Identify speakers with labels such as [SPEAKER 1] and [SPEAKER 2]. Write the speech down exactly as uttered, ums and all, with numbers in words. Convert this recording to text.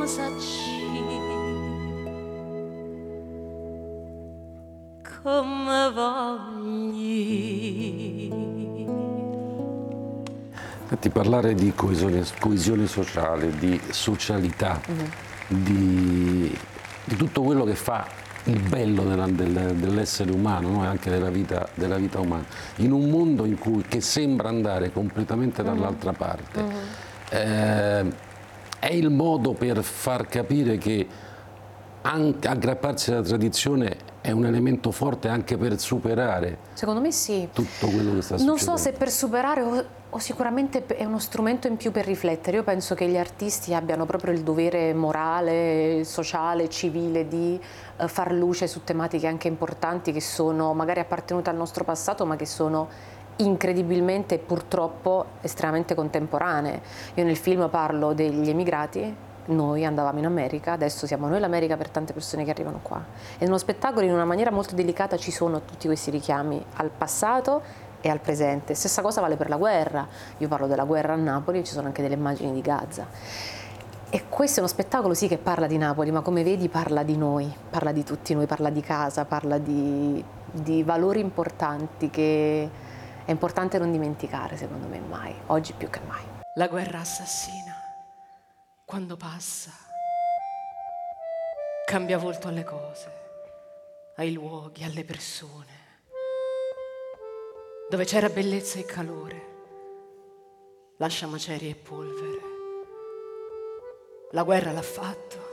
[SPEAKER 1] come sacci, come vogli.
[SPEAKER 2] Senti, parlare di coesione, coesione sociale, di socialità, mm-hmm. di, di tutto quello che fa il bello della, del, dell'essere umano, no? Anche della vita, della vita umana, in un mondo in cui, che sembra andare completamente dall'altra mm-hmm. parte. Mm-hmm. Eh, è il modo per far capire che anche aggrapparsi alla tradizione è un elemento forte anche per superare.
[SPEAKER 3] Secondo me sì.
[SPEAKER 2] Tutto quello che sta succedendo.
[SPEAKER 3] Non so se per superare o, o sicuramente è uno strumento in più per riflettere. Io penso che gli artisti abbiano proprio il dovere morale, sociale, civile di uh, far luce su tematiche anche importanti che sono magari appartenute al nostro passato, ma che sono incredibilmente e purtroppo estremamente contemporanee. Io nel film parlo degli emigrati. Noi andavamo in America, adesso siamo noi l'America per tante persone che arrivano qua. E nello spettacolo in una maniera molto delicata ci sono tutti questi richiami al passato e al presente. Stessa cosa vale per la guerra. Io parlo della guerra a Napoli e ci sono anche delle immagini di Gaza. E questo è uno spettacolo sì che parla di Napoli, ma come vedi parla di noi, parla di tutti noi, parla di casa, parla di, di valori importanti che è importante non dimenticare, secondo me, mai, oggi più che mai.
[SPEAKER 1] La guerra assassina. Quando passa, cambia volto alle cose, ai luoghi, alle persone. Dove c'era bellezza e calore, lascia macerie e polvere. La guerra l'ha fatto